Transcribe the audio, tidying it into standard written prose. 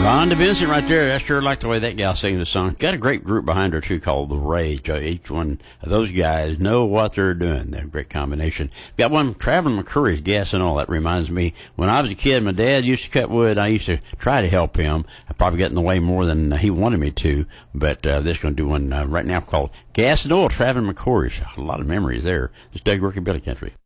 Rhonda Vincent right there. I sure like the way that gal sings the song. Got a great group behind her, too, called The Rage. Each one of those guys know what they're doing. They're a great combination. Got one, Traveling McCoury's Gas and Oil. That reminds me, when I was a kid, my dad used to cut wood. I used to try to help him. I probably got in the way more than he wanted me to. But this is going to do one right now called Gas and Oil, Traveling McCoury's. A lot of memories there. It's Doug Rickabilly Country.